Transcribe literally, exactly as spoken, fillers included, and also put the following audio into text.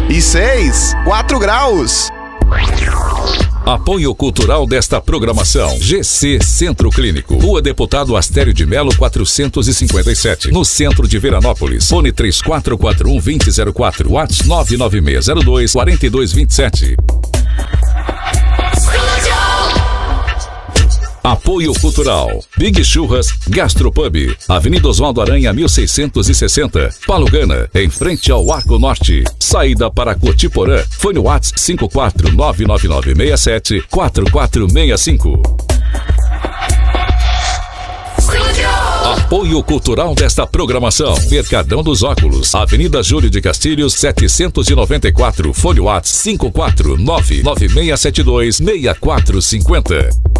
E seis, quatro graus. Apoio cultural desta programação. G C Centro Clínico. Rua Deputado Astério de Melo quatrocentos e cinquenta e sete. No centro de Veranópolis. Fone três quatro quatro um, dois zero zero quatro. WhatsApp nove nove seis zero dois, quatro dois dois sete. Apoio cultural. Big Churras Gastropub. Avenida Oswaldo Aranha mil seiscentos e sessenta. Palugana, em frente ao Arco Norte. Saída para Cotiporã. Fone WhatsApp cinco quatro nove nove nove seis sete quatro quatro seis cinco. Apoio cultural desta programação. Mercadão dos Óculos. Avenida Júlio de Castilhos setecentos e noventa e quatro. Fone WhatsApp cinco quatro nove nove seis sete dois seis quatro cinco zero.